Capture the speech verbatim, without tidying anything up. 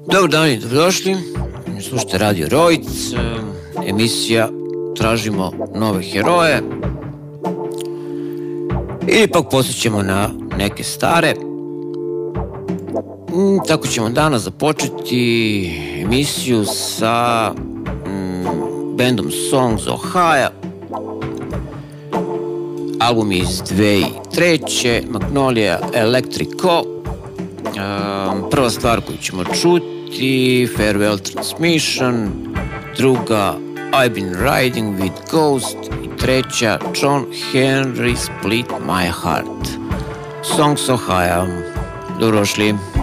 Dobar dan i dobrodošli. Slušajte Radio Rojc, emisija Tražimo nove heroje. Ili pak posjećemo na neke stare. Tako ćemo danas započeti emisiju sa mm, bandom Songs Ohio. Album iz dvije tisuće treće. Magnolia Electrico. Um, prva stvar koju ćemo čuti, Farewell Transmission, druga I've Been Riding With Ghost i treća John Henry Split My Heart. Songs Ohio. Dobrodošli.